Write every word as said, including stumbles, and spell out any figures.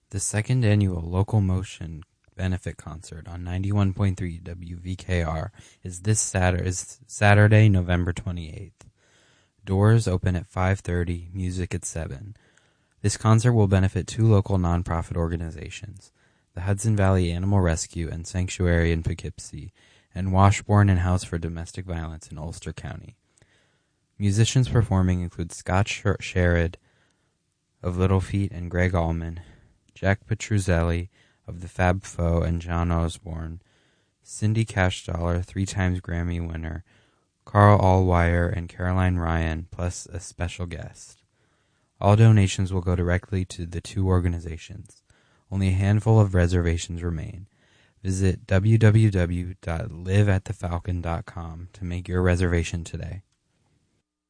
The second annual Local Motion benefit concert on ninety-one point three W V K R is this Saturday, is Saturday, November twenty-eighth. Doors open at five thirty, music at seven. This concert will benefit two local nonprofit organizations, the Hudson Valley Animal Rescue and Sanctuary in Poughkeepsie, and Washburn and House for Domestic Violence in Ulster County. Musicians performing include Scott Sherrod of Little Feat and Greg Allman, Jack Petruzzelli of the Fab Four and John Osborne, Cindy Cashdollar, three times Grammy winner, Carl Allwire and Caroline Ryan, plus a special guest. All donations will go directly to the two organizations. Only a handful of reservations remain. Visit w w w dot live at the falcon dot com to make your reservation today.